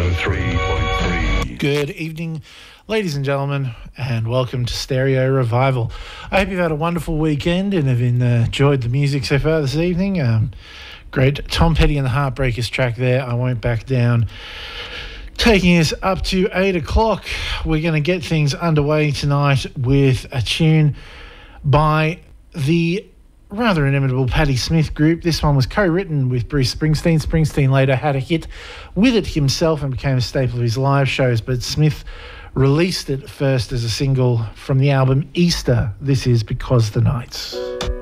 103.3. Good evening, ladies and gentlemen, and welcome to Stereo Revival. I hope you've had a wonderful weekend and have enjoyed the music so far this evening. Great Tom Petty and the Heartbreakers track there, I Won't Back Down. Taking us up to 8 o'clock, we're going to get things underway tonight with a tune by the rather inimitable Patti Smith group. This one was co-written with Bruce Springsteen. Springsteen later had a hit with it himself and became a staple of his live shows, but Smith released it first as a single from the album Easter. This is Because the Nights.